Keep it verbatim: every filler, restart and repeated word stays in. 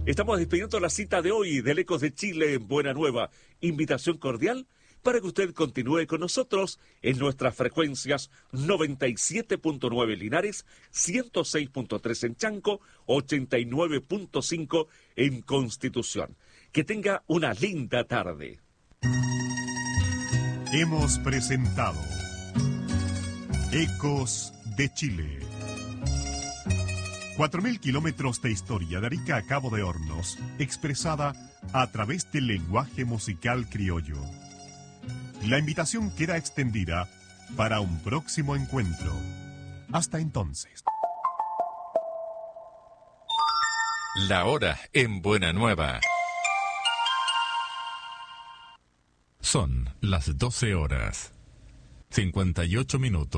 Estamos despidiendo la cita de hoy del Ecos de Chile en Buena Nueva. Invitación cordial para que usted continúe con nosotros en nuestras frecuencias noventa y siete punto nueve Linares, ciento seis punto tres en Chanco, ochenta y nueve punto cinco en Constitución. Que tenga una linda tarde. Hemos presentado Ecos de Chile. Cuatro mil kilómetros de historia de Arica a Cabo de Hornos, expresada a través del lenguaje musical criollo. La invitación queda extendida para un próximo encuentro. Hasta entonces. La hora en Buena Nueva. Son las doce horas, cincuenta y ocho minutos.